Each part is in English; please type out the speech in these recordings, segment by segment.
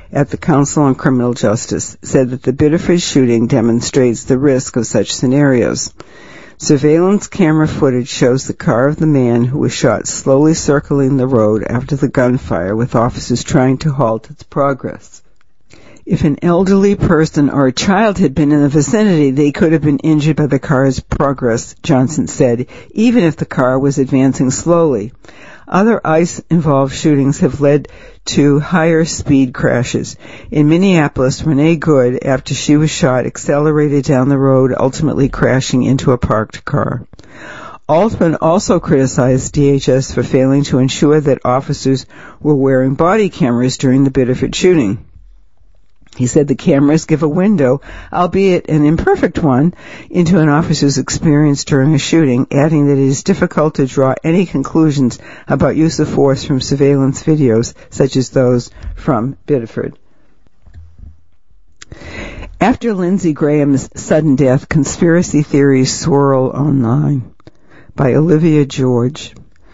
at the Council on Criminal Justice, said that the Biddeford shooting demonstrates the risk of such scenarios. Surveillance camera footage shows the car of the man who was shot slowly circling the road after the gunfire, with officers trying to halt its progress. If an elderly person or a child had been in the vicinity, they could have been injured by the car's progress, Johnson said, even if the car was advancing slowly. Other ICE-involved shootings have led to higher speed crashes. In Minneapolis, Renee Good, after she was shot, accelerated down the road, ultimately crashing into a parked car. Altman also criticized DHS for failing to ensure that officers were wearing body cameras during the Biddeford shooting. He said the cameras give a window, albeit an imperfect one, into an officer's experience during a shooting, adding that it is difficult to draw any conclusions about use of force from surveillance videos, such as those from Biddeford. After Lindsey Graham's sudden death, conspiracy theories swirl online. By Olivia George.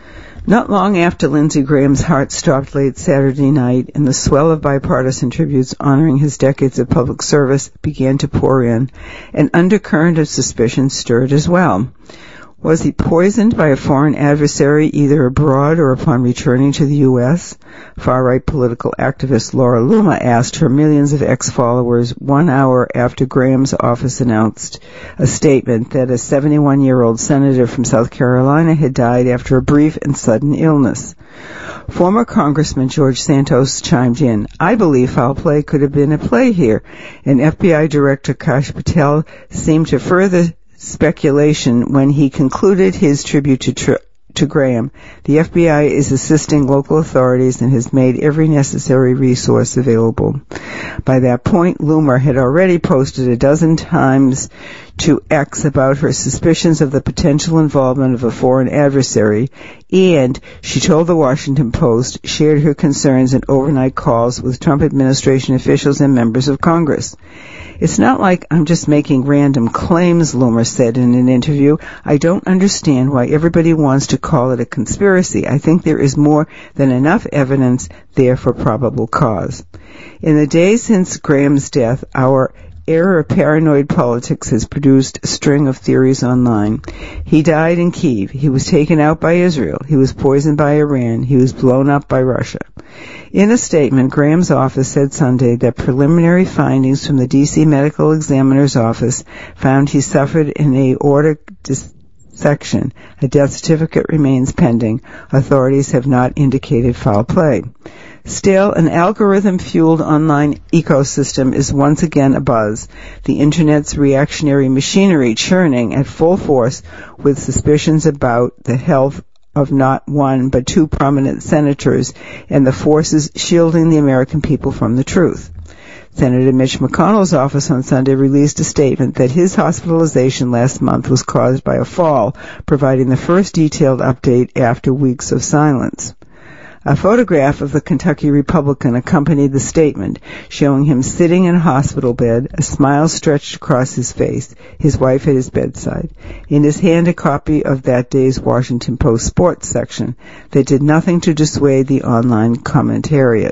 Not long after Lindsey Graham's heart stopped late Saturday night and the swell of bipartisan tributes honoring his decades of public service began to pour in, an undercurrent of suspicion stirred as well. Was he poisoned by a foreign adversary either abroad or upon returning to the U.S.? Far-right political activist Laura Loomer asked her millions of ex-followers 1 hour after Graham's office announced a statement that a 71-year-old senator from South Carolina had died after a brief and sudden illness. Former Congressman George Santos chimed in, "I believe foul play could have been at play here," and FBI Director Kash Patel seemed to further speculation when he concluded his tribute to Graham. The FBI is assisting local authorities and has made every necessary resource available. By that point, Loomer had already posted a dozen times to X about her suspicions of the potential involvement of a foreign adversary, and she told the Washington Post, shared her concerns in overnight calls with Trump administration officials and members of Congress. "It's not like I'm just making random claims," Loomer said in an interview. "I don't understand why everybody wants to call it a conspiracy. I think there is more than enough evidence there for probable cause." In the days since Graham's death, our era of paranoid politics has produced a string of theories online. He died in Kyiv. He was taken out by Israel. He was poisoned by Iran. He was blown up by Russia. In a statement, Graham's office said Sunday that preliminary findings from the D.C. Medical Examiner's Office found he suffered an aortic dissection. A death certificate remains pending. Authorities have not indicated foul play. Still, an algorithm-fueled online ecosystem is once again abuzz, the Internet's reactionary machinery churning at full force with suspicions about the health of not one but two prominent senators and the forces shielding the American people from the truth. Senator Mitch McConnell's office on Sunday released a statement that his hospitalization last month was caused by a fall, providing the first detailed update after weeks of silence. A photograph of the Kentucky Republican accompanied the statement, showing him sitting in a hospital bed, a smile stretched across his face, his wife at his bedside. In his hand, a copy of that day's Washington Post sports section that did nothing to dissuade the online commentariat.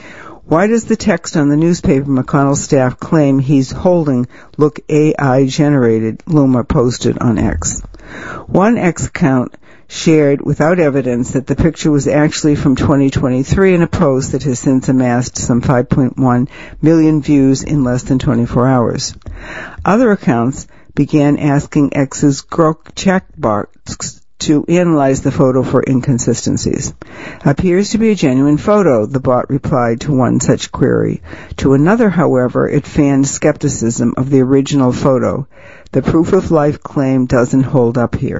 Why does the text on the newspaper McConnell's staff claim he's holding look AI-generated? Loomer posted on X. One X account shared without evidence that the picture was actually from 2023 in a post that has since amassed some 5.1 million views in less than 24 hours. Other accounts began asking X's Grok checkbox to analyze the photo for inconsistencies. "Appears to be a genuine photo," the bot replied to one such query. To another, however, it fanned skepticism of the original photo. "The proof of life claim doesn't hold up here."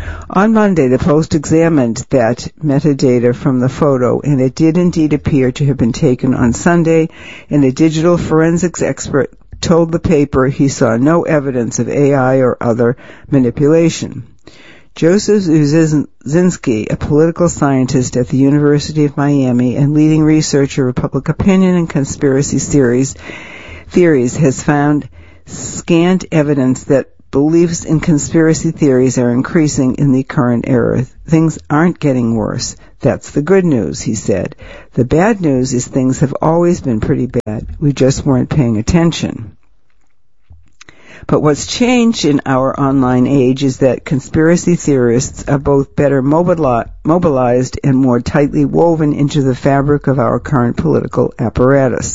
On Monday, the Post examined that metadata from the photo, and it did indeed appear to have been taken on Sunday, and a digital forensics expert told the paper he saw no evidence of AI or other manipulation. Joseph Uzinski, a political scientist at the University of Miami and leading researcher of public opinion and conspiracy theories, has found scant evidence that beliefs in conspiracy theories are increasing in the current era. Things aren't getting worse. That's the good news, he said. The bad news is things have always been pretty bad. We just weren't paying attention. But what's changed in our online age is that conspiracy theorists are both better mobilized and more tightly woven into the fabric of our current political apparatus.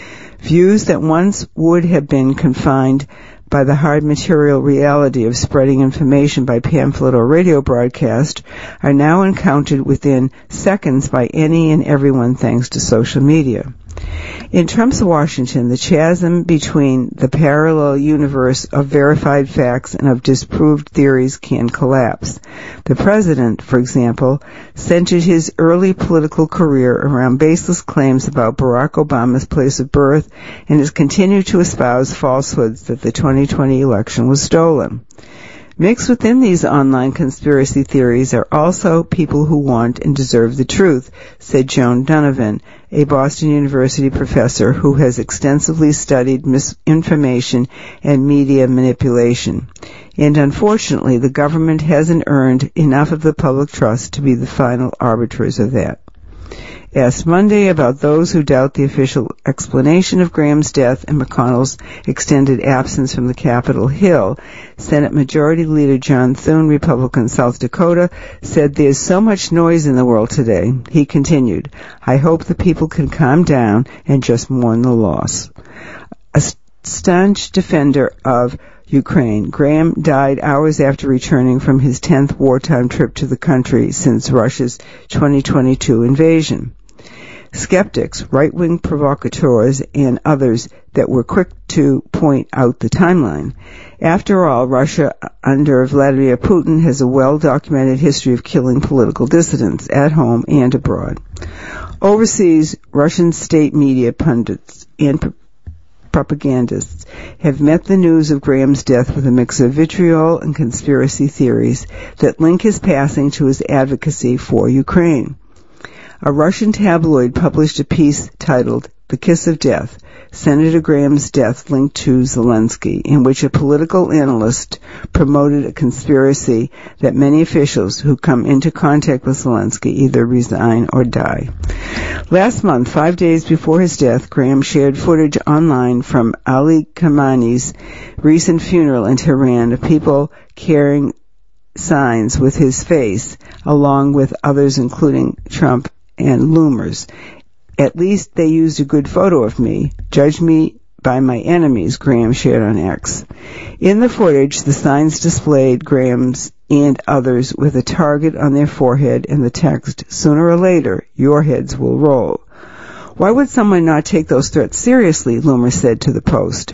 Views that once would have been confined by the hard material reality of spreading information by pamphlet or radio broadcast are now encountered within seconds by any and everyone thanks to social media. In Trump's Washington, the chasm between the parallel universe of verified facts and of disproved theories can collapse. The president, for example, centered his early political career around baseless claims about Barack Obama's place of birth and has continued to espouse falsehoods that the 2020 election was stolen. Mixed within these online conspiracy theories are also people who want and deserve the truth, said Joan Donovan, a Boston University professor who has extensively studied misinformation and media manipulation. And unfortunately, the government hasn't earned enough of the public trust to be the final arbiters of that. Asked Monday about those who doubt the official explanation of Graham's death and McConnell's extended absence from the Capitol Hill, Senate Majority Leader John Thune, Republican, South Dakota, said there's so much noise in the world today. He continued, I hope the people can calm down and just mourn the loss. A staunch defender of Ukraine, Graham died hours after returning from his 10th wartime trip to the country since Russia's 2022 invasion. Skeptics, right-wing provocateurs, and others that were quick to point out the timeline. After all, Russia under Vladimir Putin has a well-documented history of killing political dissidents at home and abroad. Overseas, Russian state media pundits and propagandists have met the news of Graham's death with a mix of vitriol and conspiracy theories that link his passing to his advocacy for Ukraine. A Russian tabloid published a piece titled The Kiss of Death, Senator Graham's Death Linked to Zelensky, in which a political analyst promoted a conspiracy that many officials who come into contact with Zelensky either resign or die. Last month, 5 days before his death, Graham shared footage online from Ali Khamenei's recent funeral in Tehran of people carrying signs with his face, along with others including Trump and Loomers. At least they used a good photo of me. Judge me by my enemies, Graham shared on X. In the footage, the signs displayed Graham's and others with a target on their forehead and the text, sooner or later, your heads will roll. Why would someone not take those threats seriously, Loomer said to the Post.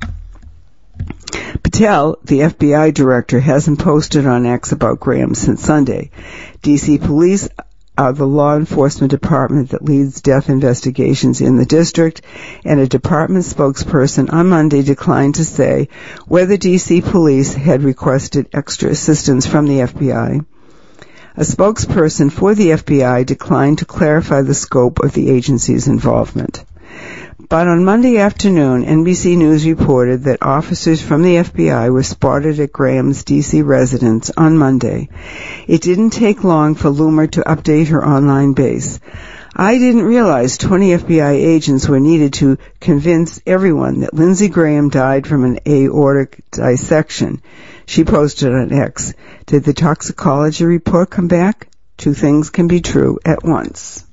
Patel, the FBI director, hasn't posted on X about Graham since Sunday. D.C. police are the law enforcement department that leads death investigations in the district, and a department spokesperson on Monday declined to say whether D.C. police had requested extra assistance from the FBI. A spokesperson for the FBI declined to clarify the scope of the agency's involvement. But on Monday afternoon, NBC News reported that officers from the FBI were spotted at Graham's D.C. residence on Monday. It didn't take long for Loomer to update her online base. I didn't realize 20 FBI agents were needed to convince everyone that Lindsey Graham died from an aortic dissection. She posted on X. Did the toxicology report come back? Two things can be true at once.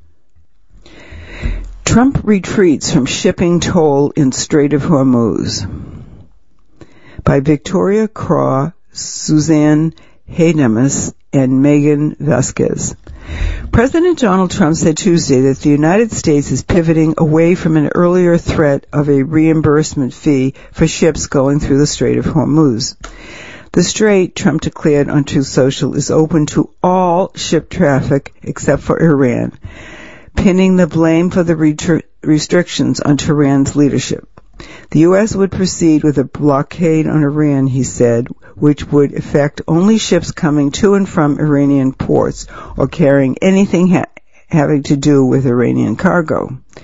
Trump retreats from shipping toll in Strait of Hormuz. By Victoria Craw, Suzanne Haydemus, and Megan Vasquez. President Donald Trump said Tuesday that the United States is pivoting away from an earlier threat of a reimbursement fee for ships going through the Strait of Hormuz. The strait, Trump declared on Truth Social, is open to all ship traffic except for Iran, pinning the blame for the restrictions on Tehran's leadership. The U.S. would proceed with a blockade on Iran, he said, which would affect only ships coming to and from Iranian ports or carrying anything having to do with Iranian cargo.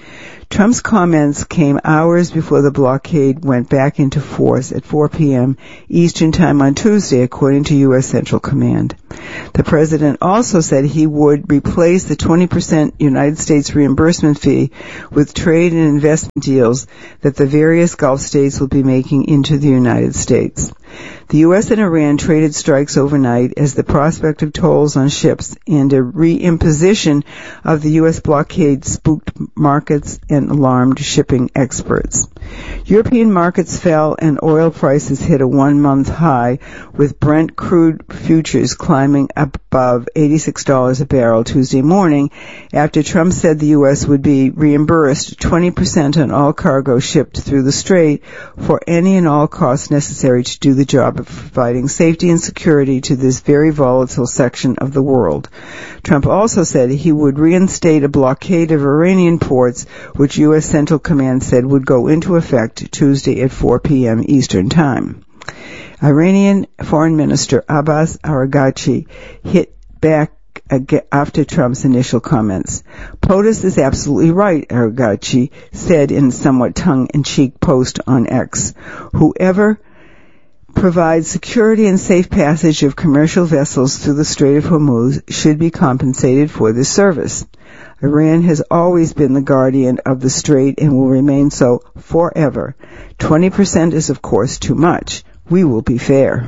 Trump's comments came hours before the blockade went back into force at 4 p.m. Eastern Time on Tuesday, according to U.S. Central Command. The president also said he would replace the 20% United States reimbursement fee with trade and investment deals that the various Gulf states will be making into the United States. The U.S. and Iran traded strikes overnight as the prospect of tolls on ships and a reimposition of the U.S. blockade spooked markets and alarmed shipping experts. European markets fell and oil prices hit a one-month high, with Brent crude futures climbing above $86 a barrel Tuesday morning after Trump said the U.S. would be reimbursed 20% on all cargo shipped through the strait for any and all costs necessary to do the job of providing safety and security to this very volatile section of the world. Trump also said he would reinstate a blockade of Iranian ports, which U.S. Central Command said would go into effect Tuesday at 4 p.m. Eastern Time. Iranian Foreign Minister Abbas Araghchi hit back after Trump's initial comments. POTUS is absolutely right, Araghchi said in a somewhat tongue-in-cheek post on X. Whoever provides security and safe passage of commercial vessels through the Strait of Hormuz should be compensated for this service. Iran has always been the guardian of the strait and will remain so forever. 20% is, of course, too much. We will be fair.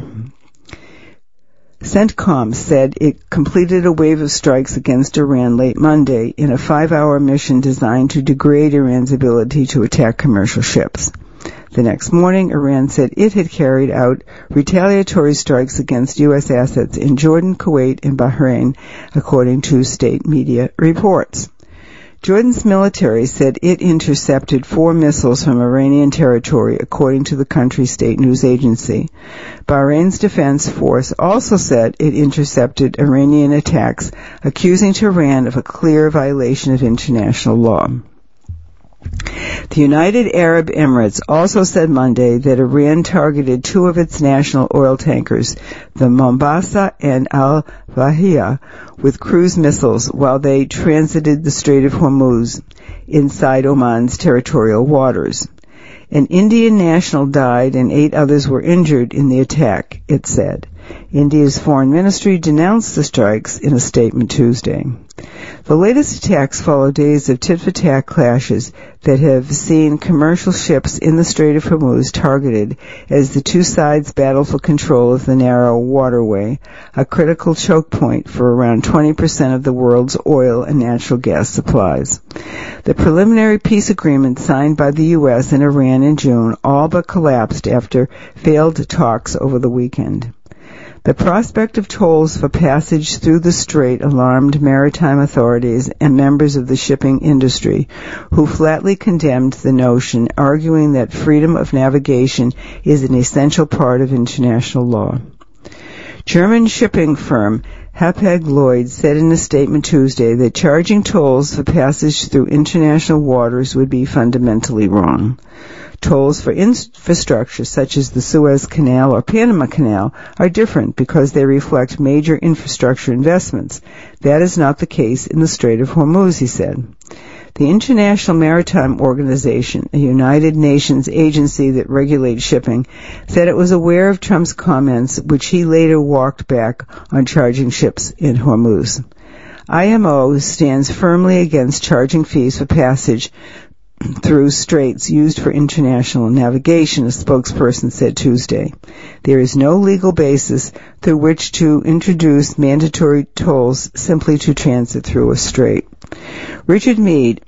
CENTCOM said it completed a wave of strikes against Iran late Monday in a 5-hour mission designed to degrade Iran's ability to attack commercial ships. The next morning, Iran said it had carried out retaliatory strikes against U.S. assets in Jordan, Kuwait, and Bahrain, according to state media reports. Jordan's military said it intercepted 4 missiles from Iranian territory, according to the country's state news agency. Bahrain's defense force also said it intercepted Iranian attacks, accusing Tehran of a clear violation of international law. The United Arab Emirates also said Monday that Iran targeted 2 of its national oil tankers, the Mombasa and Al Bahia, with cruise missiles while they transited the Strait of Hormuz inside Oman's territorial waters. An Indian national died and 8 others were injured in the attack, it said. India's foreign ministry denounced the strikes in a statement Tuesday. The latest attacks follow days of tit-for-tat clashes that have seen commercial ships in the Strait of Hormuz targeted as the two sides battle for control of the narrow waterway, a critical choke point for around 20% of the world's oil and natural gas supplies. The preliminary peace agreement signed by the U.S. and Iran in June all but collapsed after failed talks over the weekend. The prospect of tolls for passage through the strait alarmed maritime authorities and members of the shipping industry, who flatly condemned the notion, arguing that freedom of navigation is an essential part of international law. German shipping firm Hapag-Lloyd said in a statement Tuesday that charging tolls for passage through international waters would be fundamentally wrong. Tolls for infrastructure such as the Suez Canal or Panama Canal are different because they reflect major infrastructure investments. That is not the case in the Strait of Hormuz, he said. The International Maritime Organization, a United Nations agency that regulates shipping, said it was aware of Trump's comments, which he later walked back on charging ships in Hormuz. IMO stands firmly against charging fees for passage through straits used for international navigation, a spokesperson said Tuesday. There is no legal basis through which to introduce mandatory tolls simply to transit through a strait. Richard Meade,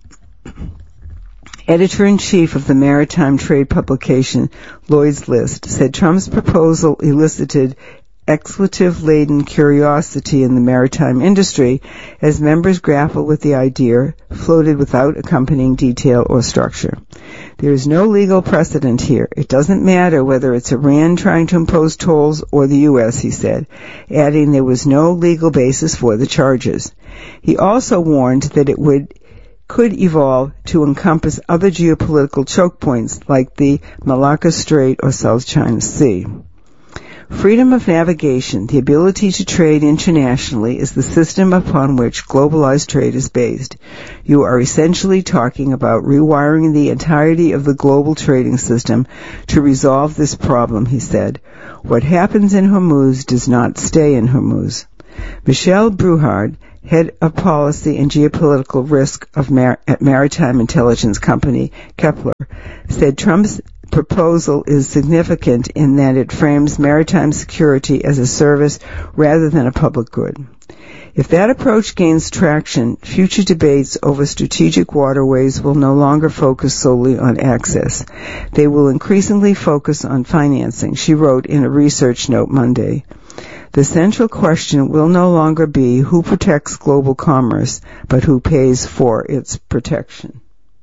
editor-in-chief of the maritime trade publication Lloyd's List, said Trump's proposal elicited expletive-laden curiosity in the maritime industry as members grapple with the idea floated without accompanying detail or structure. There is no legal precedent here. It doesn't matter whether it's Iran trying to impose tolls or the U.S., he said, adding there was no legal basis for the charges. He also warned that it could evolve to encompass other geopolitical choke points like the Malacca Strait or South China Sea. Freedom of navigation, the ability to trade internationally, is the system upon which globalized trade is based. You are essentially talking about rewiring the entirety of the global trading system to resolve this problem, he said. What happens in Hormuz does not stay in Hormuz. Michelle Bruhard, head of policy and geopolitical risk at maritime intelligence company Kepler, said Trump's proposal is significant in that it frames maritime security as a service rather than a public good. If that approach gains traction, future debates over strategic waterways will no longer focus solely on access. They will increasingly focus on financing, she wrote in a research note Monday. The central question will no longer be who protects global commerce, but who pays for its protection.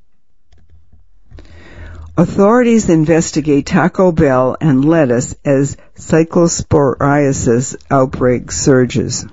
Authorities investigate Taco Bell and lettuce as cyclosporiasis outbreak surges.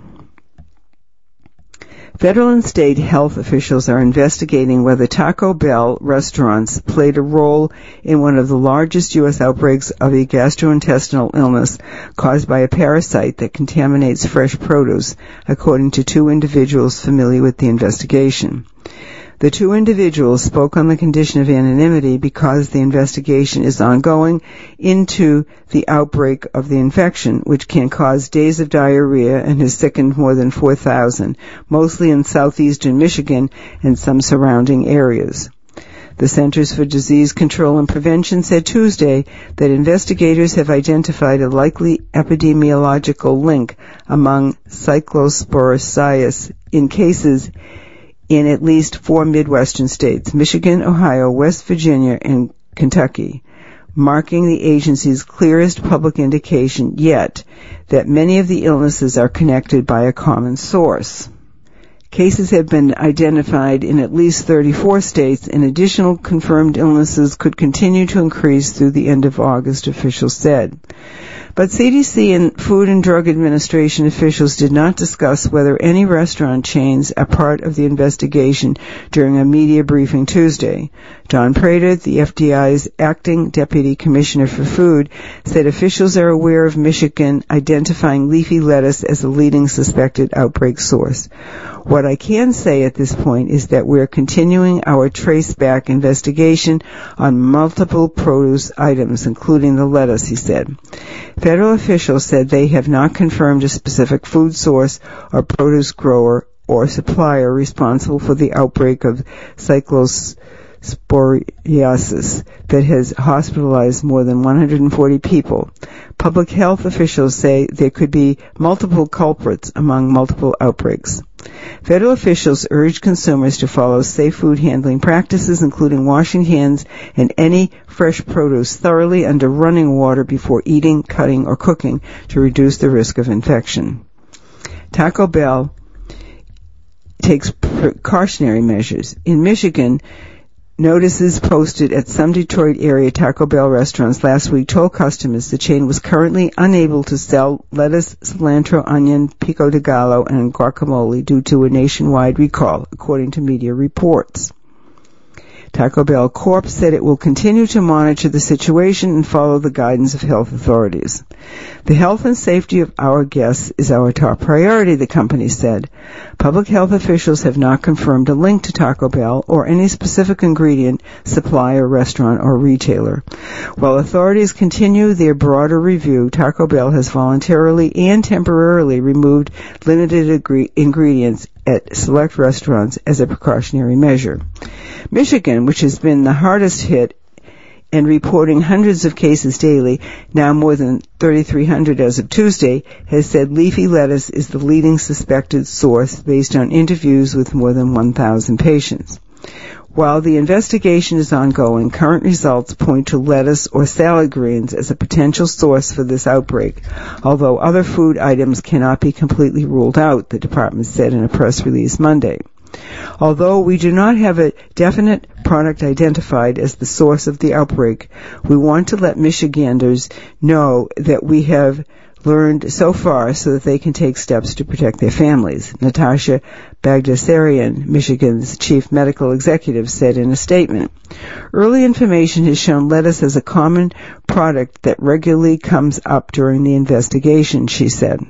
Federal and state health officials are investigating whether Taco Bell restaurants played a role in one of the largest U.S. outbreaks of a gastrointestinal illness caused by a parasite that contaminates fresh produce, according to two individuals familiar with the investigation. The two individuals spoke on the condition of anonymity because the investigation is ongoing into the outbreak of the infection, which can cause days of diarrhea and has sickened more than 4,000, mostly in southeastern Michigan and some surrounding areas. The Centers for Disease Control and Prevention said Tuesday that investigators have identified a likely epidemiological link among cyclosporiasis in cases in at least 4 Midwestern states, Michigan, Ohio, West Virginia, and Kentucky, marking the agency's clearest public indication yet that many of the illnesses are connected by a common source. Cases have been identified in at least 34 states, and additional confirmed illnesses could continue to increase through the end of August, officials said. But CDC and Food and Drug Administration officials did not discuss whether any restaurant chains are part of the investigation during a media briefing Tuesday. Don Prater, the FDI's acting deputy commissioner for food, said officials are aware of Michigan identifying leafy lettuce as a leading suspected outbreak source. What I can say at this point is that we're continuing our traceback investigation on multiple produce items, including the lettuce, he said. Federal officials said they have not confirmed a specific food source or produce grower or supplier responsible for the outbreak of cyclosporiasis that has hospitalized more than 140 people. Public health officials say there could be multiple culprits among multiple outbreaks. Federal officials urge consumers to follow safe food handling practices, including washing hands and any fresh produce thoroughly under running water before eating, cutting, or cooking to reduce the risk of infection. Taco Bell takes precautionary measures. In Michigan, notices posted at some Detroit area Taco Bell restaurants last week told customers the chain was currently unable to sell lettuce, cilantro, onion, pico de gallo, and guacamole due to a nationwide recall, according to media reports. Taco Bell Corp. said it will continue to monitor the situation and follow the guidance of health authorities. The health and safety of our guests is our top priority, the company said. Public health officials have not confirmed a link to Taco Bell or any specific ingredient, supplier, restaurant, or retailer. While authorities continue their broader review, Taco Bell has voluntarily and temporarily removed limited ingredients at select restaurants as a precautionary measure. Michigan, which has been the hardest hit and reporting hundreds of cases daily, now more than 3,300 as of Tuesday, has said leafy lettuce is the leading suspected source based on interviews with more than 1,000 patients. While the investigation is ongoing, current results point to lettuce or salad greens as a potential source for this outbreak, although other food items cannot be completely ruled out, the department said in a press release Monday. Although we do not have a definite product identified as the source of the outbreak, we want to let Michiganders know that we have learned so far so that they can take steps to protect their families, Natasha Bagdasarian, Michigan's chief medical executive, said in a statement. Early information has shown lettuce as a common product that regularly comes up during the investigation, she said.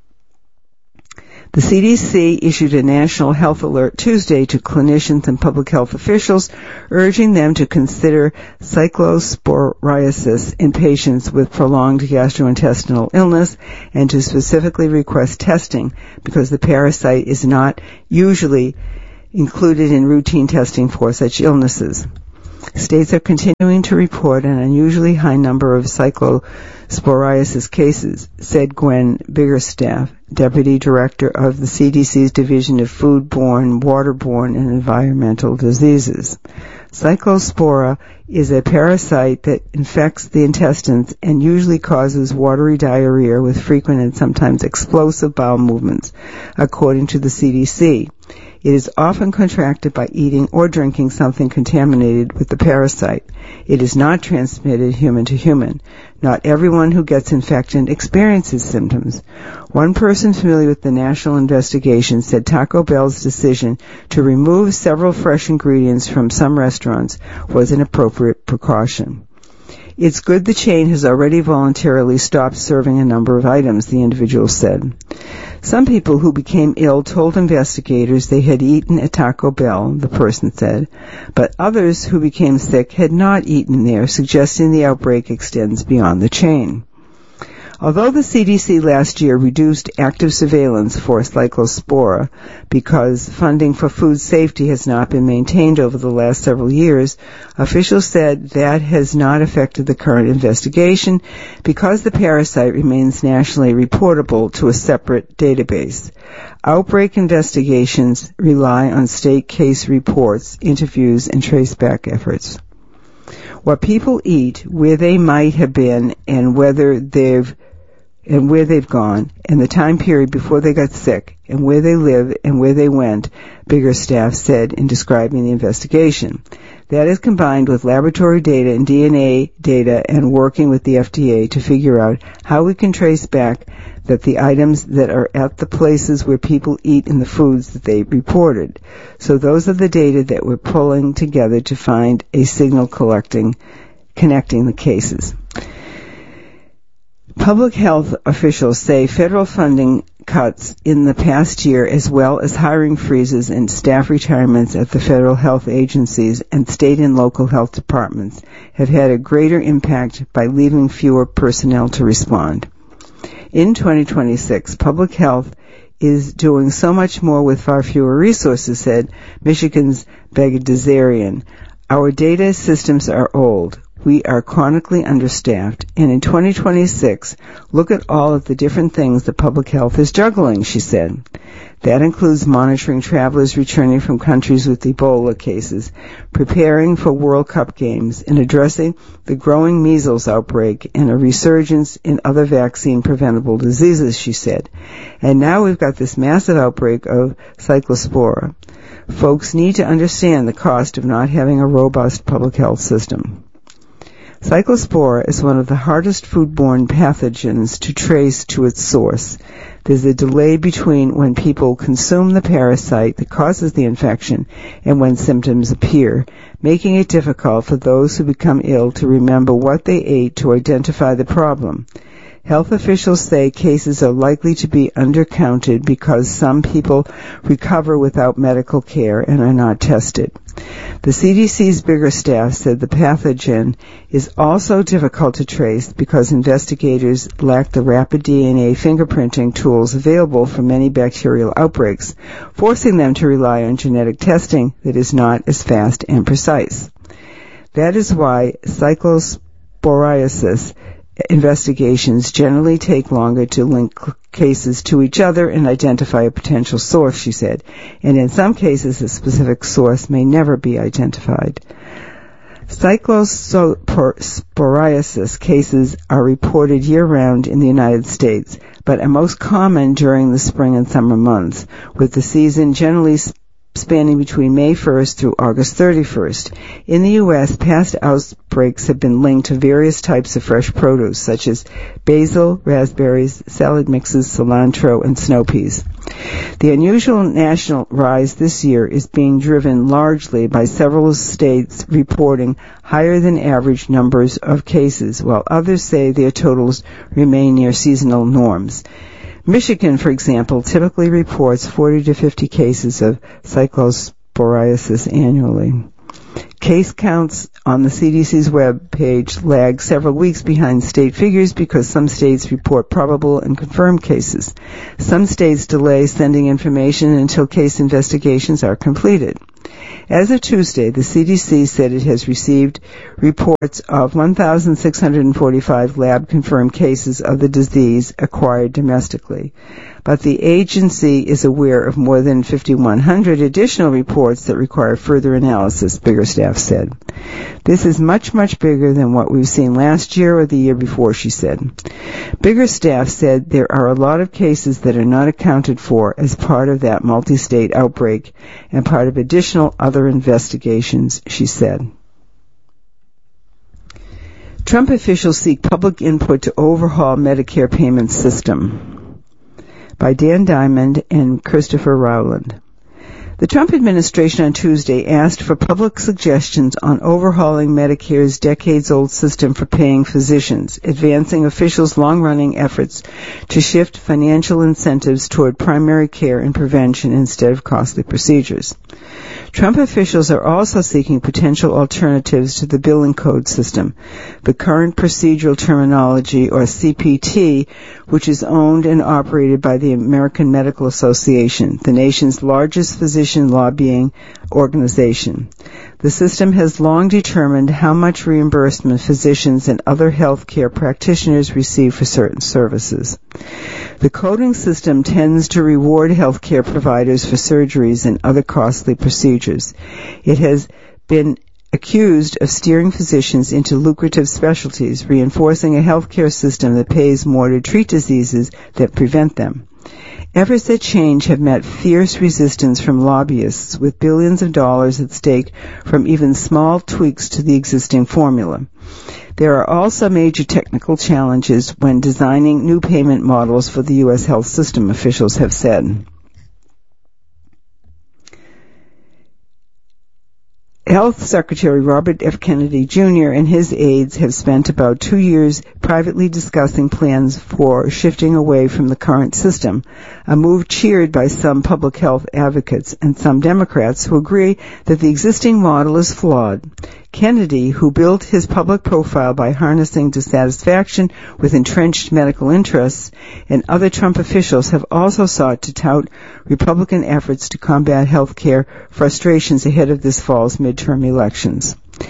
The CDC issued a national health alert Tuesday to clinicians and public health officials, urging them to consider cyclosporiasis in patients with prolonged gastrointestinal illness and to specifically request testing because the parasite is not usually included in routine testing for such illnesses. States are continuing to report an unusually high number of cyclosporiasis cases, said Gwen Biggerstaff, Deputy Director of the CDC's Division of Foodborne, Waterborne, and Environmental Diseases. Cyclospora is a parasite that infects the intestines and usually causes watery diarrhea with frequent and sometimes explosive bowel movements, according to the CDC. It is often contracted by eating or drinking something contaminated with the parasite. It is not transmitted human to human. Not everyone who gets infected experiences symptoms. One person familiar with the national investigation said Taco Bell's decision to remove several fresh ingredients from some restaurants was an appropriate precaution. It's good the chain has already voluntarily stopped serving a number of items, the individual said. Some people who became ill told investigators they had eaten at Taco Bell, the person said, but others who became sick had not eaten there, suggesting the outbreak extends beyond the chain. Although the CDC last year reduced active surveillance for Cyclospora because funding for food safety has not been maintained over the last several years, officials said that has not affected the current investigation because the parasite remains nationally reportable to a separate database. Outbreak investigations rely on state case reports, interviews, and traceback efforts. What people eat, where they might have been, and where they've gone, and the time period before they got sick, and where they live and where they went, Biggerstaff said in describing the investigation. That is combined with laboratory data and DNA data and working with the FDA to figure out how we can trace back that the items that are at the places where people eat in the foods that they reported. So those are the data that we're pulling together to find a signal connecting the cases. Public health officials say federal funding cuts in the past year, as well as hiring freezes and staff retirements at the federal health agencies and state and local health departments, have had a greater impact by leaving fewer personnel to respond. In 2026, public health is doing so much more with far fewer resources, said Michigan's Bagdasarian. Our data systems are old. We are chronically understaffed, and in 2026, look at all of the different things that public health is juggling, she said. That includes monitoring travelers returning from countries with Ebola cases, preparing for World Cup games, and addressing the growing measles outbreak and a resurgence in other vaccine-preventable diseases, she said. And now we've got this massive outbreak of cyclospora. Folks need to understand the cost of not having a robust public health system. Cyclospora is one of the hardest foodborne pathogens to trace to its source. There's a delay between when people consume the parasite that causes the infection and when symptoms appear, making it difficult for those who become ill to remember what they ate to identify the problem. Health officials say cases are likely to be undercounted because some people recover without medical care and are not tested. The CDC's Biggerstaff said the pathogen is also difficult to trace because investigators lack the rapid DNA fingerprinting tools available for many bacterial outbreaks, forcing them to rely on genetic testing that is not as fast and precise. That is why cyclosporiasis investigations generally take longer to link cases to each other and identify a potential source, she said, and in some cases a specific source may never be identified. Cyclosporiasis cases are reported year-round in the United States, but are most common during the spring and summer months, with the season generally spanning between May 1st through August 31st. In the U.S., past outbreaks have been linked to various types of fresh produce, such as basil, raspberries, salad mixes, cilantro, and snow peas. The unusual national rise this year is being driven largely by several states reporting higher than average numbers of cases, while others say their totals remain near seasonal norms. Michigan, for example, typically reports 40 to 50 cases of cyclosporiasis annually. Case counts on the CDC's web page lag several weeks behind state figures because some states report probable and confirmed cases. Some states delay sending information until case investigations are completed. As of Tuesday, the CDC said it has received reports of 1,645 lab-confirmed cases of the disease acquired domestically. But the agency is aware of more than 5,100 additional reports that require further analysis, Biggerstaff said. This is much, much bigger than what we've seen last year or the year before, she said. Biggerstaff said there are a lot of cases that are not accounted for as part of that multi-state outbreak and part of additional other investigations, she said. Trump officials seek public input to overhaul Medicare payment system. By Dan Diamond and Christopher Rowland. The Trump administration on Tuesday asked for public suggestions on overhauling Medicare's decades-old system for paying physicians, advancing officials' long-running efforts to shift financial incentives toward primary care and prevention instead of costly procedures. Trump officials are also seeking potential alternatives to the billing code system, the current procedural terminology, or CPT, which is owned and operated by the American Medical Association, the nation's largest physician lobbying organization. The system has long determined how much reimbursement physicians and other health care practitioners receive for certain services. The coding system tends to reward health care providers for surgeries and other costly procedures. It has been accused of steering physicians into lucrative specialties, reinforcing a health care system that pays more to treat diseases that prevent them. Efforts at change have met fierce resistance from lobbyists, with billions of dollars at stake from even small tweaks to the existing formula. There are also major technical challenges when designing new payment models for the U.S. health system, officials have said. Health Secretary Robert F. Kennedy Jr. and his aides have spent about 2 years privately discussing plans for shifting away from the current system, a move cheered by some public health advocates and some Democrats who agree that the existing model is flawed. Kennedy, who built his public profile by harnessing dissatisfaction with entrenched medical interests, and other Trump officials have also sought to tout Republican efforts to combat health care frustrations ahead of this fall's midterm elections.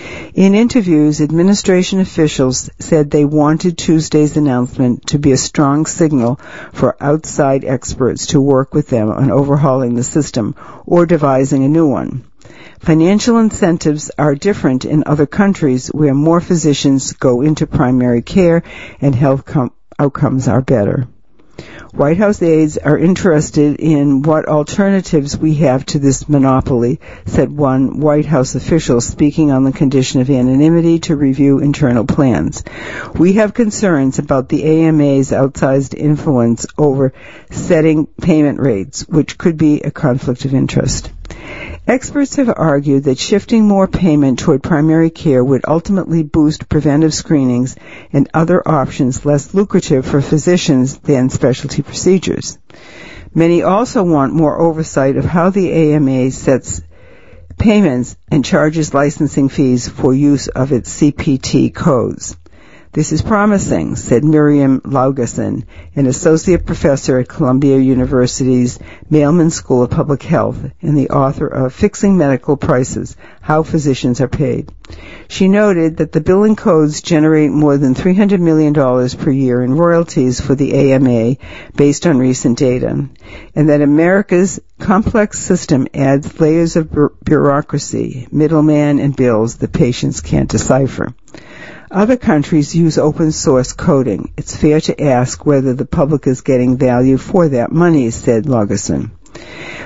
In interviews, administration officials said they wanted Tuesday's announcement to be a strong signal for outside experts to work with them on overhauling the system or devising a new one. Financial incentives are different in other countries where more physicians go into primary care and health outcomes are better. White House aides are interested in what alternatives we have to this monopoly, said one White House official speaking on the condition of anonymity to review internal plans. We have concerns about the AMA's outsized influence over setting payment rates, which could be a conflict of interest. Experts have argued that shifting more payment toward primary care would ultimately boost preventive screenings and other options less lucrative for physicians than specialty procedures. Many also want more oversight of how the AMA sets payments and charges licensing fees for use of its CPT codes. This is promising, said Miriam Laugeson, an associate professor at Columbia University's Mailman School of Public Health and the author of Fixing Medical Prices, How Physicians Are Paid. She noted that the billing codes generate more than $300 million per year in royalties for the AMA based on recent data, and that America's complex system adds layers of bureaucracy, middleman, and bills that patients can't decipher. Other countries use open source coding. It's fair to ask whether the public is getting value for that money, said Laugeson.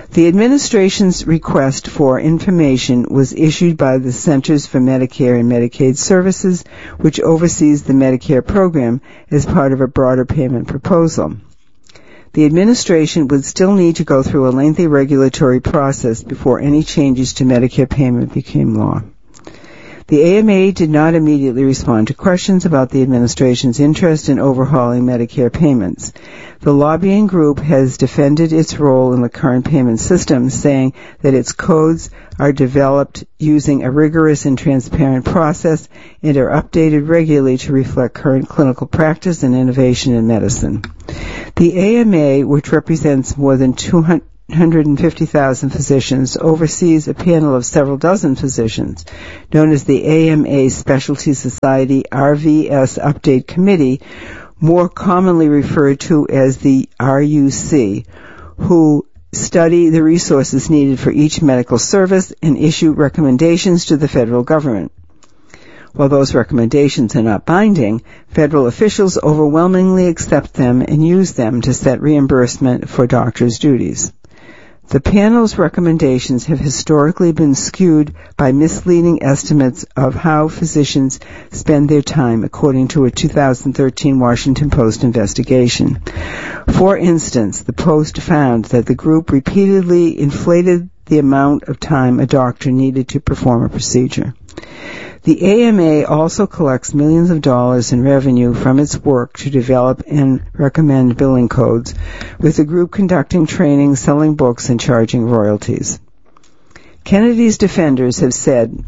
The administration's request for information was issued by the Centers for Medicare and Medicaid Services, which oversees the Medicare program, as part of a broader payment proposal. The administration would still need to go through a lengthy regulatory process before any changes to Medicare payment became law. The AMA did not immediately respond to questions about the administration's interest in overhauling Medicare payments. The lobbying group has defended its role in the current payment system, saying that its codes are developed using a rigorous and transparent process and are updated regularly to reflect current clinical practice and innovation in medicine. The AMA, which represents more than 250,000 physicians, oversees a panel of several dozen physicians, known as the AMA Specialty Society RVS Update Committee, more commonly referred to as the RUC, who study the resources needed for each medical service and issue recommendations to the federal government. While those recommendations are not binding, federal officials overwhelmingly accept them and use them to set reimbursement for doctors' duties. The panel's recommendations have historically been skewed by misleading estimates of how physicians spend their time, according to a 2013 Washington Post investigation. For instance, the Post found that the group repeatedly inflated the amount of time a doctor needed to perform a procedure. The AMA also collects millions of dollars in revenue from its work to develop and recommend billing codes, with the group conducting training, selling books, and charging royalties. Kennedy's defenders have said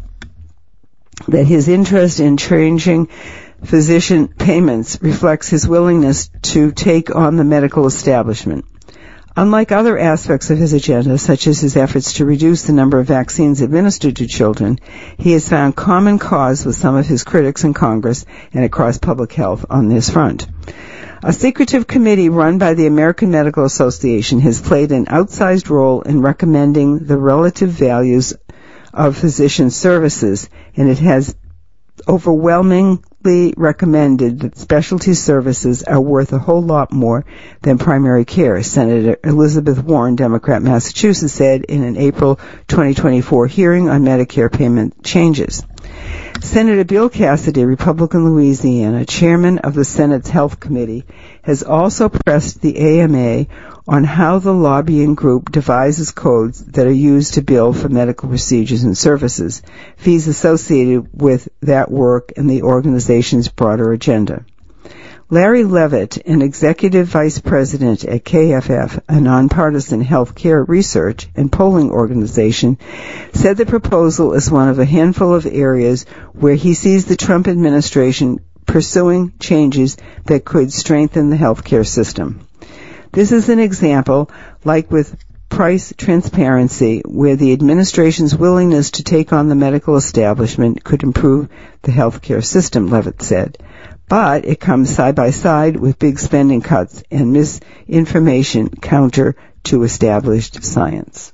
that his interest in changing physician payments reflects his willingness to take on the medical establishment. Unlike other aspects of his agenda, such as his efforts to reduce the number of vaccines administered to children, he has found common cause with some of his critics in Congress and across public health on this front. A secretive committee run by the American Medical Association has played an outsized role in recommending the relative values of physician services, and it has overwhelmingly recommended that specialty services are worth a whole lot more than primary care, Senator Elizabeth Warren, Democrat, Massachusetts, said in an April 2024 hearing on Medicare payment changes. Senator Bill Cassidy, Republican, Louisiana, chairman of the Senate's Health Committee, has also pressed the AMA on how the lobbying group devises codes that are used to bill for medical procedures and services, fees associated with that work and the organization's broader agenda. Larry Levitt, an executive vice president at KFF, a nonpartisan health care research and polling organization, said the proposal is one of a handful of areas where he sees the Trump administration pursuing changes that could strengthen the health care system. This is an example, like with price transparency, where the administration's willingness to take on the medical establishment could improve the health care system, Levitt said. But it comes side by side with big spending cuts and misinformation counter to established science.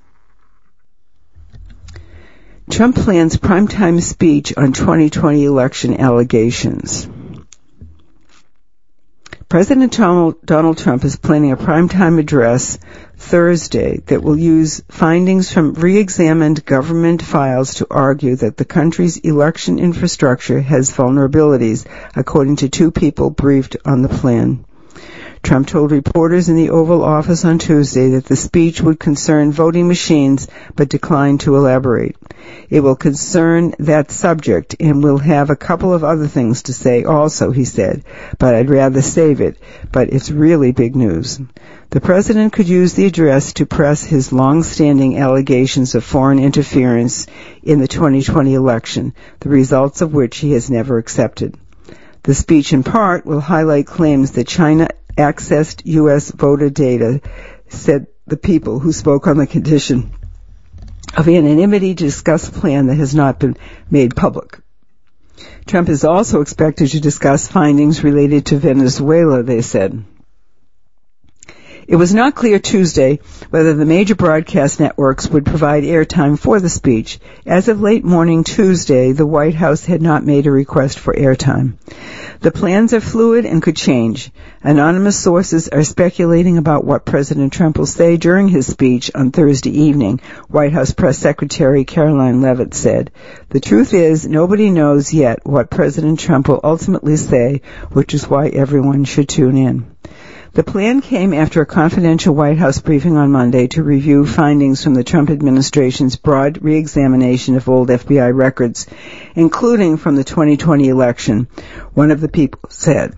Trump plans primetime speech on 2020 election allegations. President Donald Trump is planning a primetime address Thursday that will use findings from re-examined government files to argue that the country's election infrastructure has vulnerabilities, according to two people briefed on the plan. Trump told reporters in the Oval Office on Tuesday that the speech would concern voting machines, but declined to elaborate. It will concern that subject and will have a couple of other things to say also, he said, but I'd rather save it, but it's really big news. The president could use the address to press his long-standing allegations of foreign interference in the 2020 election, the results of which he has never accepted. The speech, in part, will highlight claims that China accessed U.S. voter data, said the people who spoke on the condition of anonymity to discuss a plan that has not been made public. Trump is also expected to discuss findings related to Venezuela, they said. It was not clear Tuesday whether the major broadcast networks would provide airtime for the speech. As of late morning Tuesday, the White House had not made a request for airtime. The plans are fluid and could change. Anonymous sources are speculating about what President Trump will say during his speech on Thursday evening, White House Press Secretary Caroline Leavitt said. The truth is, nobody knows yet what President Trump will ultimately say, which is why everyone should tune in. The plan came after a confidential White House briefing on Monday to review findings from the Trump administration's broad re-examination of old FBI records, including from the 2020 election, one of the people said.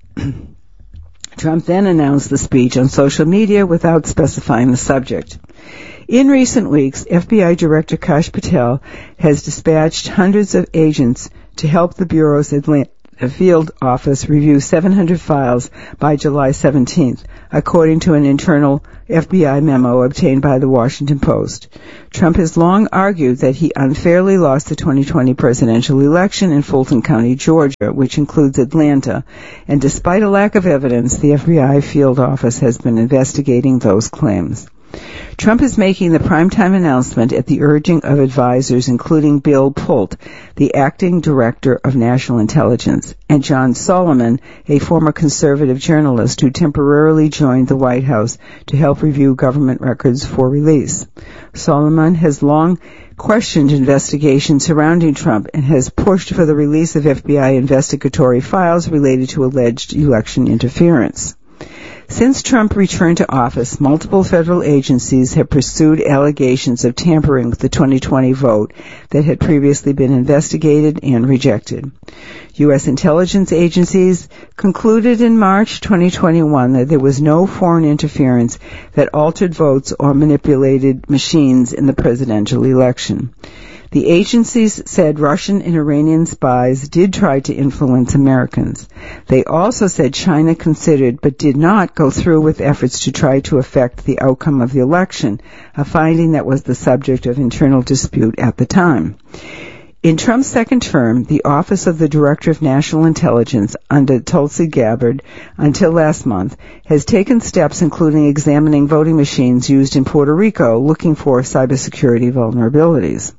Trump then announced the speech on social media without specifying the subject. In recent weeks, FBI Director Kash Patel has dispatched hundreds of agents to help the Bureau's Atlanta field office review 700 files by July 17th, according to an internal FBI memo obtained by the Washington Post. Trump has long argued that he unfairly lost the 2020 presidential election in Fulton County, Georgia, which includes Atlanta, and despite a lack of evidence, the FBI field office has been investigating those claims. Trump is making the primetime announcement at the urging of advisors including Bill Pult, the acting director of national intelligence, and John Solomon, a former conservative journalist who temporarily joined the White House to help review government records for release. Solomon has long questioned investigations surrounding Trump and has pushed for the release of FBI investigatory files related to alleged election interference. Since Trump returned to office, multiple federal agencies have pursued allegations of tampering with the 2020 vote that had previously been investigated and rejected. U.S. intelligence agencies concluded in March 2021 that there was no foreign interference that altered votes or manipulated machines in the presidential election. The agencies said Russian and Iranian spies did try to influence Americans. They also said China considered but did not go through with efforts to try to affect the outcome of the election, a finding that was the subject of internal dispute at the time. In Trump's second term, the Office of the Director of National Intelligence under Tulsi Gabbard until last month has taken steps including examining voting machines used in Puerto Rico looking for cybersecurity vulnerabilities.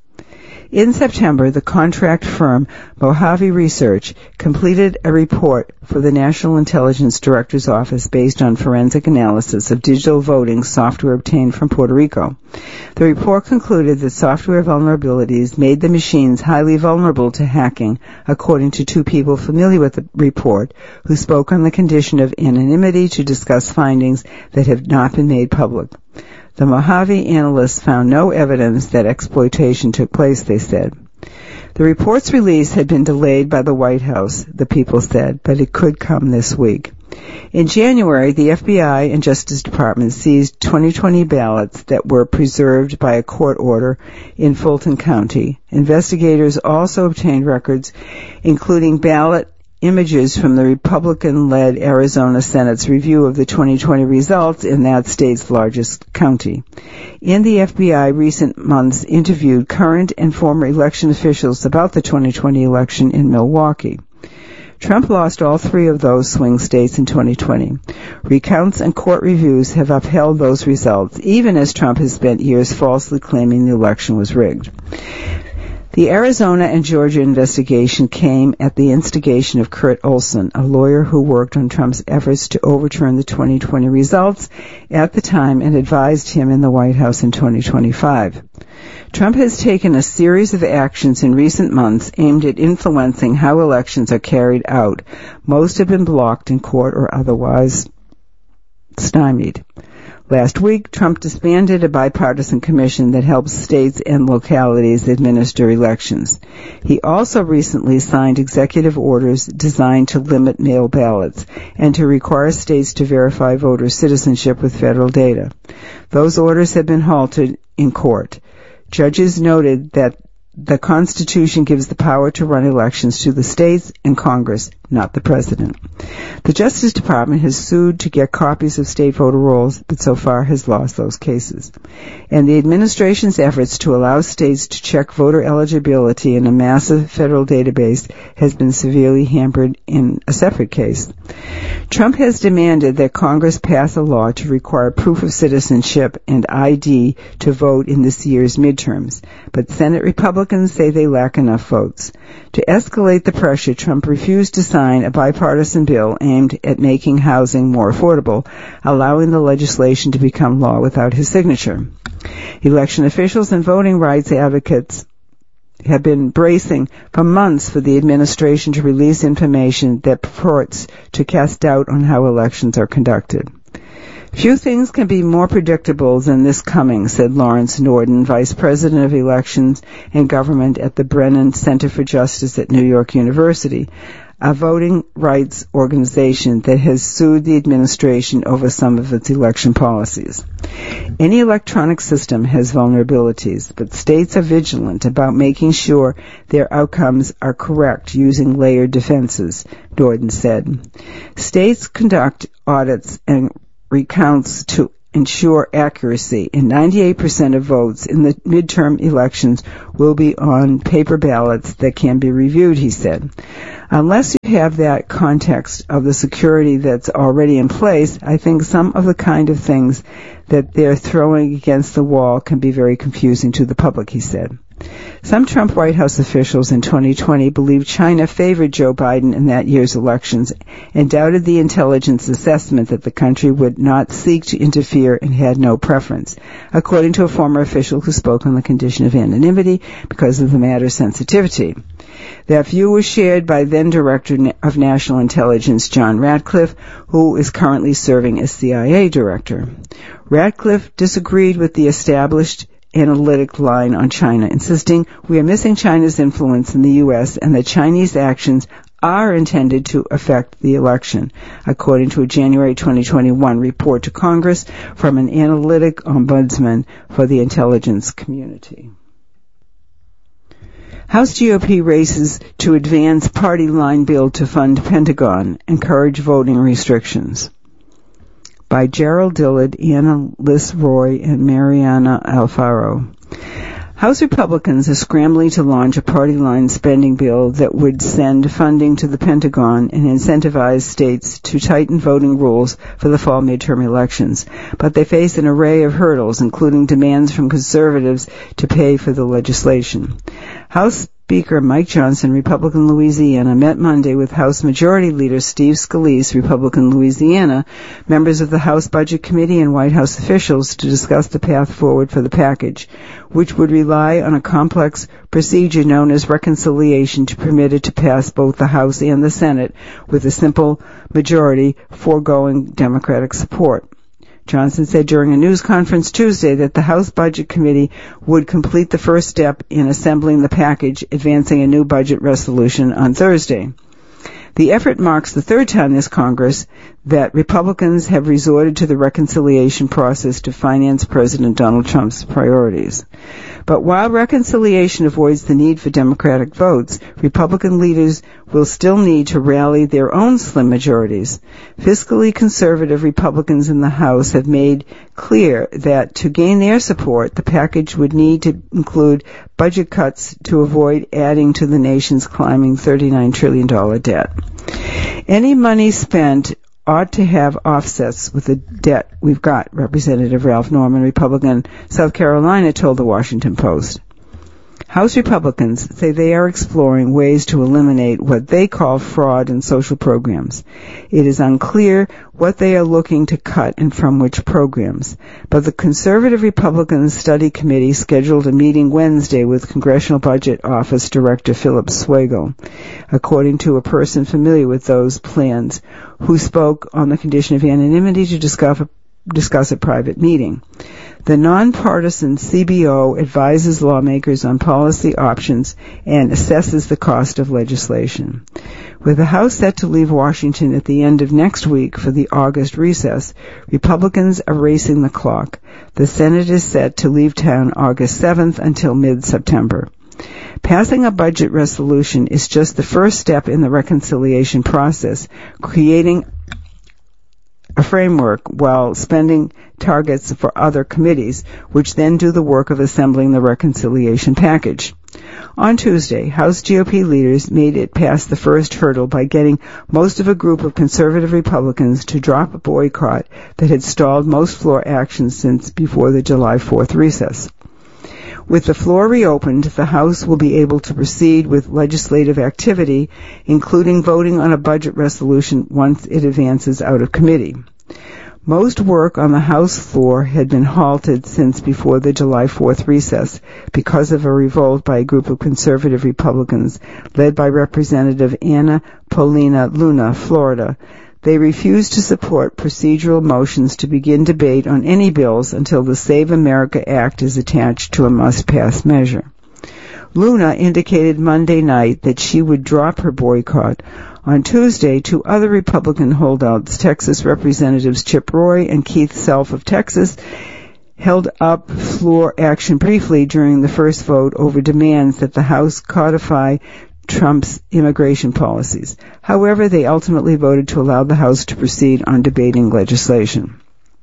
In September, the contract firm Mojave Research completed a report for the National Intelligence Director's Office based on forensic analysis of digital voting software obtained from Puerto Rico. The report concluded that software vulnerabilities made the machines highly vulnerable to hacking, according to two people familiar with the report who spoke on the condition of anonymity to discuss findings that have not been made public. The Mojave analysts found no evidence that exploitation took place, they said. The report's release had been delayed by the White House, the people said, but it could come this week. In January, the FBI and Justice Department seized 2020 ballots that were preserved by a court order in Fulton County. Investigators also obtained records, including ballot images from the Republican-led Arizona Senate's review of the 2020 results in that state's largest county. In the FBI recent months interviewed current and former election officials about the 2020 election in Milwaukee. Trump lost all three of those swing states in 2020. Recounts and court reviews have upheld those results, even as Trump has spent years falsely claiming the election was rigged. The Arizona and Georgia investigation came at the instigation of Kurt Olson, a lawyer who worked on Trump's efforts to overturn the 2020 results at the time and advised him in the White House in 2025. Trump has taken a series of actions in recent months aimed at influencing how elections are carried out. Most have been blocked in court or otherwise stymied. Last week, Trump disbanded a bipartisan commission that helps states and localities administer elections. He also recently signed executive orders designed to limit mail ballots and to require states to verify voter citizenship with federal data. Those orders have been halted in court. Judges noted that the Constitution gives the power to run elections to the states and Congress, not the President. The Justice Department has sued to get copies of state voter rolls, but so far has lost those cases. And the administration's efforts to allow states to check voter eligibility in a massive federal database has been severely hampered in a separate case. Trump has demanded that Congress pass a law to require proof of citizenship and ID to vote in this year's midterms, but Senate Republicans say they lack enough votes. To escalate the pressure, Trump refused to sign a bipartisan bill aimed at making housing more affordable, allowing the legislation to become law without his signature. Election officials and voting rights advocates have been bracing for months for the administration to release information that purports to cast doubt on how elections are conducted. Few things can be more predictable than this coming, said Lawrence Norden, Vice President of Elections and Government at the Brennan Center for Justice at New York University, a voting rights organization that has sued the administration over some of its election policies. Any electronic system has vulnerabilities, but states are vigilant about making sure their outcomes are correct using layered defenses, Norden said. States conduct audits and recounts to ensure accuracy, and 98% of votes in the midterm elections will be on paper ballots that can be reviewed, he said. Unless you have that context of the security that's already in place, I think some of the kind of things that they're throwing against the wall can be very confusing to the public, he said. Some Trump White House officials in 2020 believed China favored Joe Biden in that year's elections and doubted the intelligence assessment that the country would not seek to interfere and had no preference, according to a former official who spoke on the condition of anonymity because of the matter's sensitivity. That view was shared by then Director of National Intelligence John Ratcliffe, who is currently serving as CIA Director. Ratcliffe disagreed with the established analytic line on China, insisting we are missing China's influence in the U.S. and that Chinese actions are intended to affect the election, according to a January 2021 report to Congress from an analytic ombudsman for the intelligence community. House GOP races to advance party line bill to fund Pentagon, encourage voting restrictions. By Gerald Dillard, Anna Liz Roy, and Mariana Alfaro. House Republicans are scrambling to launch a party-line spending bill that would send funding to the Pentagon and incentivize states to tighten voting rules for the fall midterm elections. But they face an array of hurdles, including demands from conservatives to pay for the legislation. House Speaker Mike Johnson, Republican Louisiana, met Monday with House Majority Leader Steve Scalise, Republican Louisiana, members of the House Budget Committee and White House officials to discuss the path forward for the package, which would rely on a complex procedure known as reconciliation to permit it to pass both the House and the Senate with a simple majority foregoing Democratic support. Johnson said during a news conference Tuesday that the House Budget Committee would complete the first step in assembling the package, advancing a new budget resolution on Thursday. The effort marks the third time this Congress that Republicans have resorted to the reconciliation process to finance President Donald Trump's priorities. But while reconciliation avoids the need for Democratic votes, Republican leaders will still need to rally their own slim majorities. Fiscally conservative Republicans in the House have made clear that to gain their support, the package would need to include budget cuts to avoid adding to the nation's climbing $39 trillion debt. Any money spent ought to have offsets with the debt we've got, Representative Ralph Norman, Republican, South Carolina, told the Washington Post. House Republicans say they are exploring ways to eliminate what they call fraud in social programs. It is unclear what they are looking to cut and from which programs, but the Conservative Republican Study Committee scheduled a meeting Wednesday with Congressional Budget Office Director Philip Swagel, according to a person familiar with those plans, who spoke on the condition of anonymity to discuss a private meeting. The nonpartisan CBO advises lawmakers on policy options and assesses the cost of legislation. With the House set to leave Washington at the end of next week for the August recess, Republicans are racing the clock. The Senate is set to leave town August 7th until mid-September. Passing a budget resolution is just the first step in the reconciliation process, creating a framework while spending targets for other committees, which then do the work of assembling the reconciliation package. On Tuesday, House GOP leaders made it past the first hurdle by getting most of a group of conservative Republicans to drop a boycott that had stalled most floor actions since before the July 4th recess. With the floor reopened, the House will be able to proceed with legislative activity, including voting on a budget resolution once it advances out of committee. Most work on the House floor had been halted since before the July 4th recess because of a revolt by a group of conservative Republicans led by Representative Anna Paulina Luna, Florida. They refused to support procedural motions to begin debate on any bills until the Save America Act is attached to a must-pass measure. Luna indicated Monday night that she would drop her boycott. On Tuesday, two other Republican holdouts, Texas Representatives Chip Roy and Keith Self of Texas, held up floor action briefly during the first vote over demands that the House codify Trump's immigration policies. However, they ultimately voted to allow the House to proceed on debating legislation.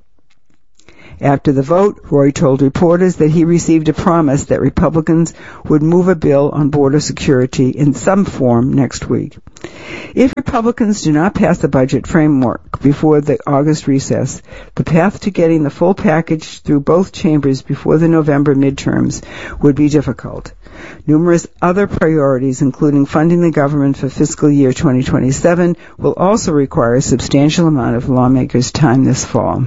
After the vote, Roy told reporters that he received a promise that Republicans would move a bill on border security in some form next week. If Republicans do not pass the budget framework before the August recess, the path to getting the full package through both chambers before the November midterms would be difficult. Numerous other priorities, including funding the government for fiscal year 2027, will also require a substantial amount of lawmakers' time this fall.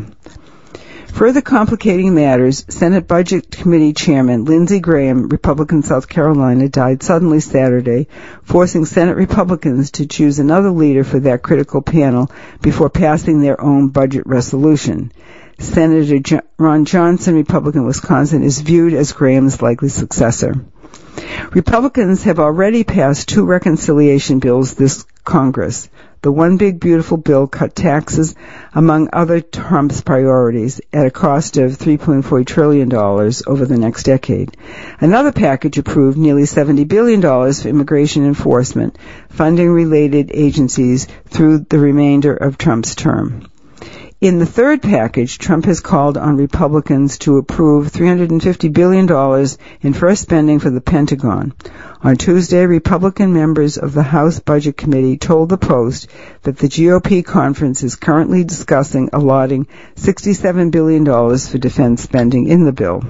Further complicating matters, Senate Budget Committee Chairman Lindsey Graham, Republican South Carolina, died suddenly Saturday, forcing Senate Republicans to choose another leader for that critical panel before passing their own budget resolution. Senator Ron Johnson, Republican Wisconsin, is viewed as Graham's likely successor. Republicans have already passed two reconciliation bills this Congress. The One Big Beautiful Bill cut taxes, among other Trump's priorities, at a cost of $3.4 trillion over the next decade. Another package approved nearly $70 billion for immigration enforcement, funding related agencies through the remainder of Trump's term. In the third package, Trump has called on Republicans to approve $350 billion in first spending for the Pentagon. On Tuesday, Republican members of the House Budget Committee told the Post that the GOP conference is currently discussing allotting $67 billion for defense spending in the bill.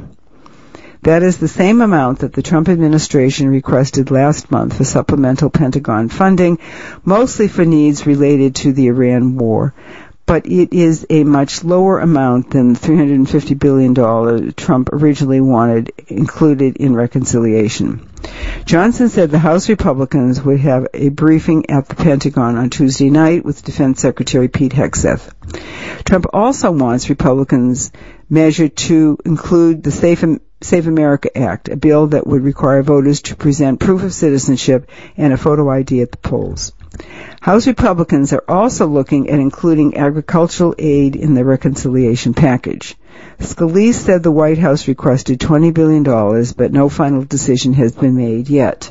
That is the same amount that the Trump administration requested last month for supplemental Pentagon funding, mostly for needs related to the Iran war. But it is a much lower amount than the $350 billion Trump originally wanted included in reconciliation. Johnson said the House Republicans would have a briefing at the Pentagon on Tuesday night with Defense Secretary Pete Hegseth. Trump also wants Republicans measure to include the Save America Act, a bill that would require voters to present proof of citizenship and a photo ID at the polls. House Republicans are also looking at including agricultural aid in the reconciliation package. Scalise said the White House requested $20 billion, but no final decision has been made yet.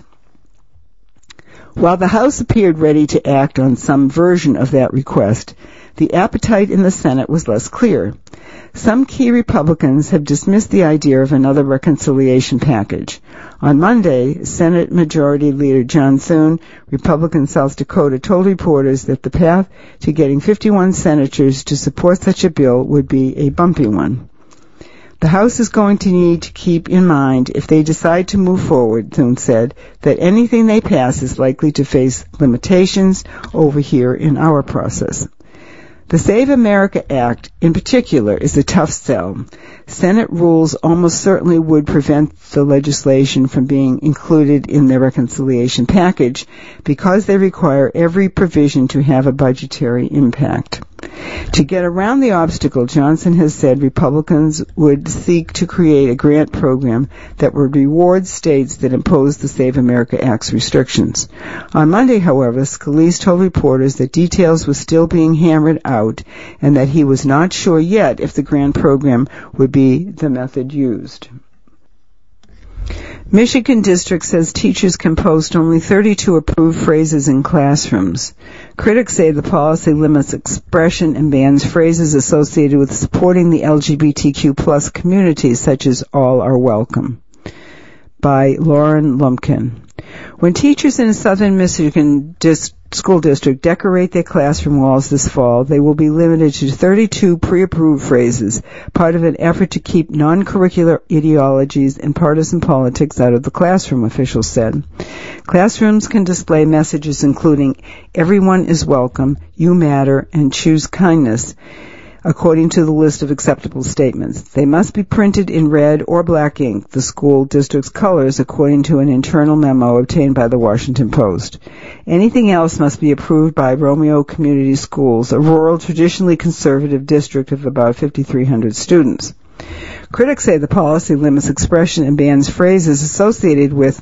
While the House appeared ready to act on some version of that request, the appetite in the Senate was less clear. Some key Republicans have dismissed the idea of another reconciliation package. On Monday, Senate Majority Leader John Thune, Republican South Dakota, told reporters that the path to getting 51 senators to support such a bill would be a bumpy one. The House is going to need to keep in mind, if they decide to move forward, Thune said, that anything they pass is likely to face limitations over here in our process. The Save America Act, in particular, is a tough sell. Senate rules almost certainly would prevent the legislation from being included in the reconciliation package because they require every provision to have a budgetary impact. To get around the obstacle, Johnson has said Republicans would seek to create a grant program that would reward states that impose the Save America Act's restrictions. On Monday, however, Scalise told reporters that details were still being hammered out and that he was not sure yet if the grant program would be the method used. Michigan District says teachers can post only 32 approved phrases in classrooms. Critics say the policy limits expression and bans phrases associated with supporting the LGBTQ plus community, such as "all are welcome." By Lauren Lumpkin. When teachers in a southern Michigan school district decorate their classroom walls this fall, they will be limited to 32 pre-approved phrases, part of an effort to keep non-curricular ideologies and partisan politics out of the classroom, officials said. Classrooms can display messages including "everyone is welcome," "you matter," and "choose kindness," according to the list of acceptable statements. They must be printed in red or black ink, the school district's colors, according to an internal memo obtained by the Washington Post. Anything else must be approved by Romeo Community Schools, a rural, traditionally conservative district of about 5,300 students. Critics say the policy limits expression and bans phrases associated with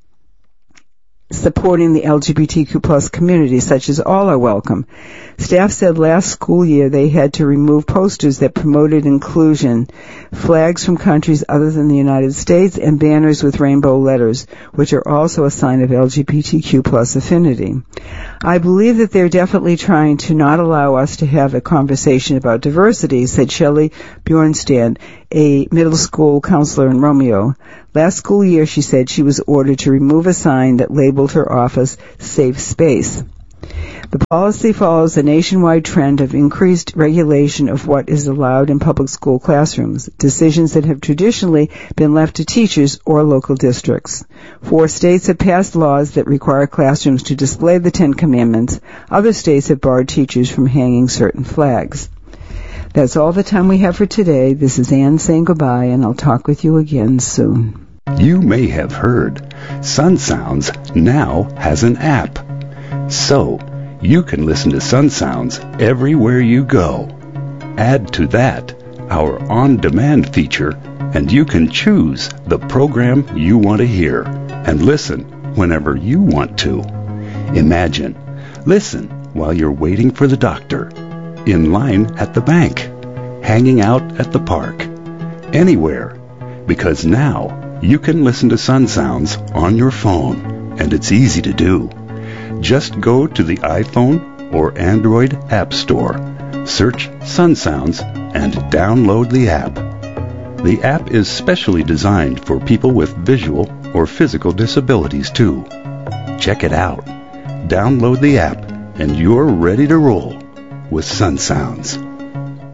supporting the LGBTQ plus community, such as "all are welcome." Staff said last school year they had to remove posters that promoted inclusion, flags from countries other than the United States, and banners with rainbow letters, which are also a sign of LGBTQ plus affinity. "I believe that they're definitely trying to not allow us to have a conversation about diversity," said Shelley Bjornstrand, a middle school counselor in Romeo. Last school year, she said, she was ordered to remove a sign that labeled her office "Safe Space." The policy follows a nationwide trend of increased regulation of what is allowed in public school classrooms, decisions that have traditionally been left to teachers or local districts. 4 states have passed laws that require classrooms to display the 10 Commandments. Other states have barred teachers from hanging certain flags. That's all the time we have for today. This is Ann saying goodbye, and I'll talk with you again soon. You may have heard Sun Sounds now has an app. So, you can listen to Sun Sounds everywhere you go. Add to that our on-demand feature, and you can choose the program you want to hear and listen whenever you want to. Imagine, listen while you're waiting for the doctor, in line at the bank, hanging out at the park, anywhere, because now you can listen to Sun Sounds on your phone, and it's easy to do. Just go to the iPhone or Android App Store, search Sun Sounds, and download the app. The app is specially designed for people with visual or physical disabilities too. Check it out. Download the app, and you're ready to roll with Sun Sounds.